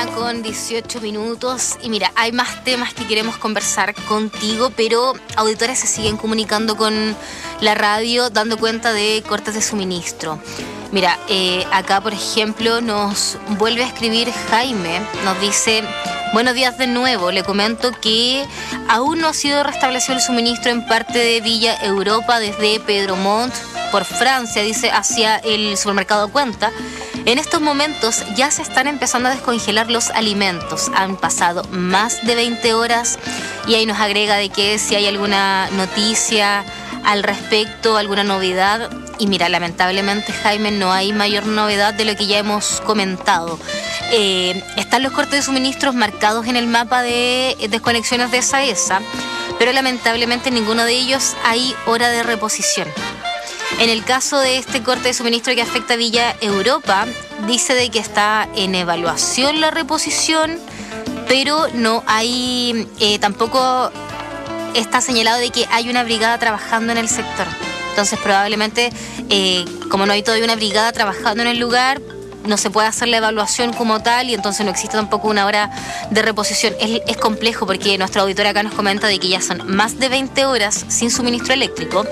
1:18 y mira, hay más temas que queremos conversar contigo, pero auditores se siguen comunicando con la radio dando cuenta de cortes de suministro. Mira, acá por ejemplo nos vuelve a escribir Jaime, nos dice: buenos días de nuevo, le comento que aún no ha sido restablecido el suministro en parte de Villa Europa desde Pedro Montt por Francia, dice, hacia el supermercado Cuenta. En estos momentos ya se están empezando a descongelar los alimentos. Han pasado más de 20 horas y ahí nos agrega de que si hay alguna noticia al respecto, alguna novedad. Y mira, lamentablemente, Jaime, no hay mayor novedad de lo que ya hemos comentado. Están los cortes de suministros marcados en el mapa de desconexiones de SAESA, pero lamentablemente en ninguno de ellos hay hora de reposición. En el caso de este corte de suministro que afecta a Villa Europa, dice de que está en evaluación la reposición, pero no hay, tampoco está señalado de que hay una brigada trabajando en el sector. Entonces probablemente, como no hay todavía una brigada trabajando en el lugar, no se puede hacer la evaluación como tal y entonces no existe tampoco una hora de reposición. Es complejo porque nuestra auditora acá nos comenta de que ya son más de 20 horas sin suministro eléctrico.